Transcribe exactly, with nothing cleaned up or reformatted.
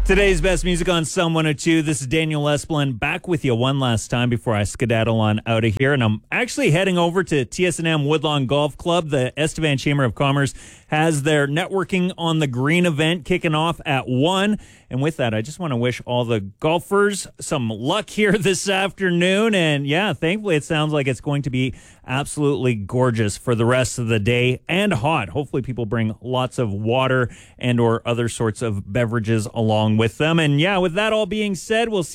Today's best music on Psalm one oh two. This is Daniel Esplin back with you one last time before I skedaddle on out of here. And I'm actually heading over to T S N M Woodlawn Golf Club. The Estevan Chamber of Commerce has their Networking on the Green event kicking off at one. And with that, I just want to wish all the golfers some luck here this afternoon. And yeah, thankfully it sounds like it's going to be absolutely gorgeous for the rest of the day and hot. Hopefully people bring lots of water and or other sorts of beverages along with them. And yeah, with that all being said, we'll see